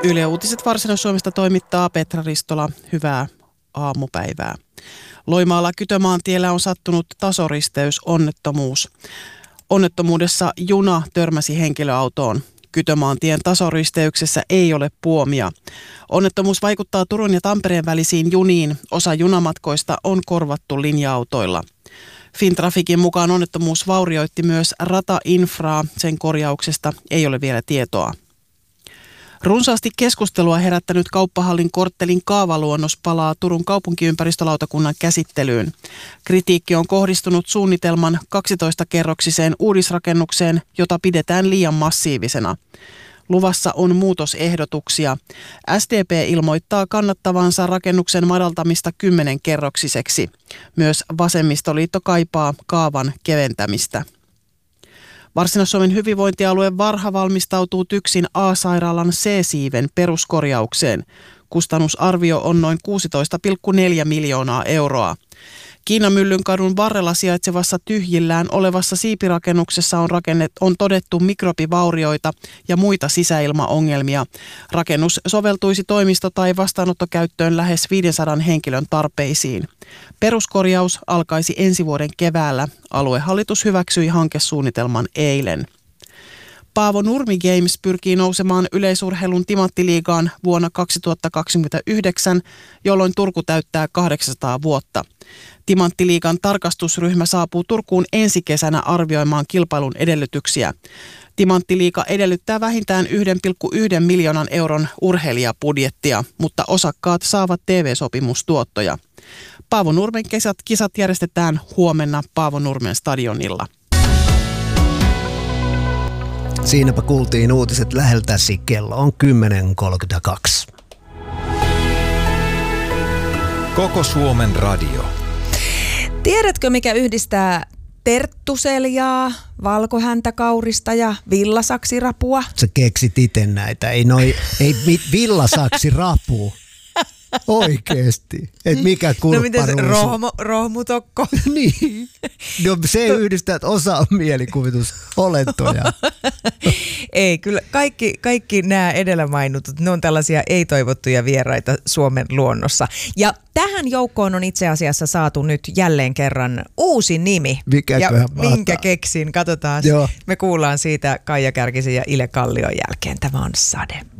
Yle Uutiset Varsinais-Suomesta toimittaa Petra Ristola. Hyvää aamupäivää. Loimaalla Kytömaantiellä on sattunut tasoristeysonnettomuus. Onnettomuudessa juna törmäsi henkilöautoon. Kytömaantien tasoristeyksessä ei ole puomia. Onnettomuus vaikuttaa Turun ja Tampereen välisiin juniin. Osa junamatkoista on korvattu linja-autoilla. Fintraficin mukaan onnettomuus vaurioitti myös ratainfraa. Sen korjauksesta ei ole vielä tietoa. Runsaasti keskustelua herättänyt Kauppahallin korttelin kaavaluonnos palaa Turun kaupunkiympäristölautakunnan käsittelyyn. Kritiikki on kohdistunut suunnitelman 12-kerroksiseen uudisrakennukseen, jota pidetään liian massiivisena. Luvassa on muutosehdotuksia. SDP ilmoittaa kannattavansa rakennuksen madaltamista 10-kerroksiseksi. Myös Vasemmistoliitto kaipaa kaavan keventämistä. Varsinais-Suomen hyvinvointialue Varha valmistautuu TYKSin A-sairaalan C-siiven peruskorjaukseen. Kustannusarvio on noin 16,4 miljoonaa euroa. Kiinamyllynkadun varrella sijaitsevassa tyhjillään olevassa siipirakennuksessa on todettu mikrobivaurioita ja muita sisäilmaongelmia. Rakennus soveltuisi toimisto- tai vastaanottokäyttöön lähes 500 henkilön tarpeisiin. Peruskorjaus alkaisi ensi vuoden keväällä. Aluehallitus hyväksyi hankesuunnitelman eilen. Paavo Nurmi Games pyrkii nousemaan yleisurheilun timanttiliigaan vuonna 2029, jolloin Turku täyttää 800 vuotta. Timanttiliigan tarkastusryhmä saapuu Turkuun ensi kesänä arvioimaan kilpailun edellytyksiä. Timanttiliiga edellyttää vähintään 1,1 miljoonan euron urheilijabudjettia, mutta osakkaat saavat TV-sopimustuottoja. Paavo Nurmen kisat järjestetään huomenna Paavo Nurmen stadionilla. Siinäpä kuultiin uutiset läheltäsi, kello on 10.32. Koko Suomen radio. Tiedätkö, mikä yhdistää terttuseljaa, valkohäntäkaurista ja villasaksirapua? Sä keksit itse näitä. Ei villasaksirapu. Oikeesti. Et mikä kurpparuus. No miten se rohmutokko? Niin. No, se yhdistää, että osa on mielikuvitusolentoja. Ei, kyllä kaikki nämä edellä mainitut, ne on tällaisia ei-toivottuja vieraita Suomen luonnossa. Ja tähän joukkoon on itse asiassa saatu nyt jälleen kerran uusi nimi. Mikäköhän minkä keksin? Katsotaan. Joo. Me kuullaan siitä Kaija Kärkisen ja Ile Kallion jälkeen. Tämä on Sade.